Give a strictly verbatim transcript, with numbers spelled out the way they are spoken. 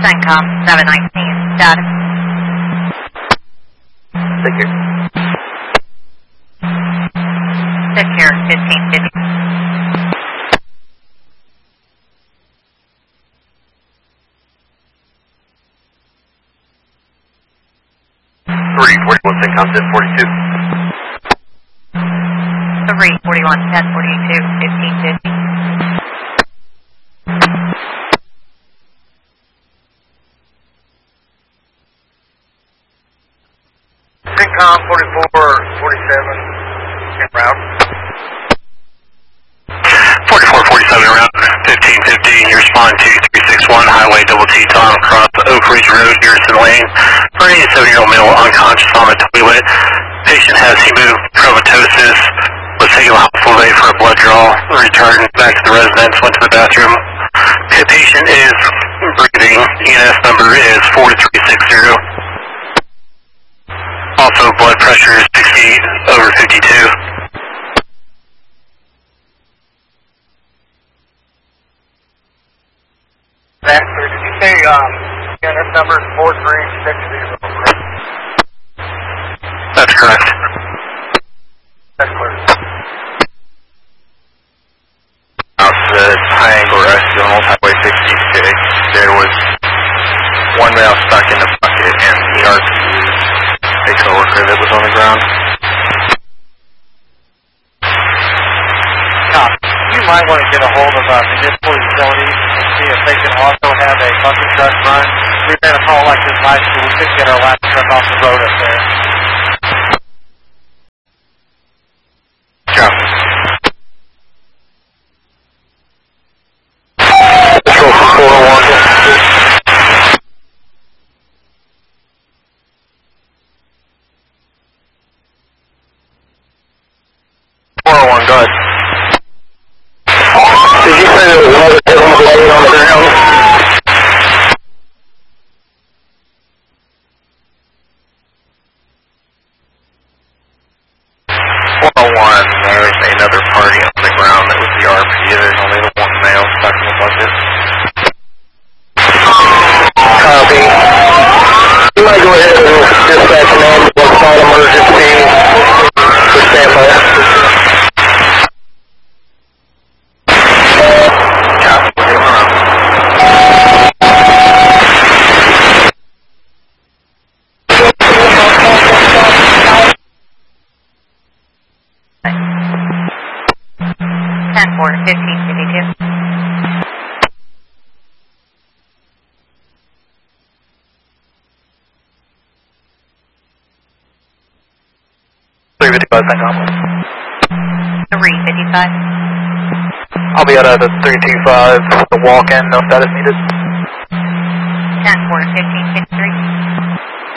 CENTCOM seven nineteen, status. Secure. Secure fifteen fifty. three forty-one CENTCOM ten forty-two. three forty-one ten forty-two, fifteen fifty. CENTCOM forty-four forty-seven en route. forty-four forty-seven en route, fifteen fifty. You respond to three six one Highway Double T Tom across Oak Ridge Road, Garrison Lane. For an eighty-seven-year-old male unconscious on the toilet. Patient has hemochromatosis. Was taken to the hospital today for a blood draw. Returned back to the residence. Went to the bathroom. The patient is breathing. E N S number is four three six zero. Also, blood pressure is sixty over fifty-two. That, sir, did you say um, E N S number is four three six zero? That's correct. That's clear. Out to the high angle rescue on Old Highway sixty-six. There was one male stuck in the bucket and the R P a coworker that was on the ground. Tom, you might want to get a hold of uh, municipal utilities and see if they can also have a bucket truck run. We ran a call like this last year. We couldn't get our last truck off the road up there. Copy. Control for four oh one. four oh one, go ahead. Did you say there was another gentleman laying on the ground? four oh one, there's another party on the ground that was the R P. There's only the one male stuck in the bucket. Copy. You might go ahead and dispatch an ambulance on emergency for standby. ten four fifteen fifty-two. three fifty-five, CENTCOM. three fifty-five. I'll be out of the three two five, the walk-in, no status needed. ten four fifteen fifty.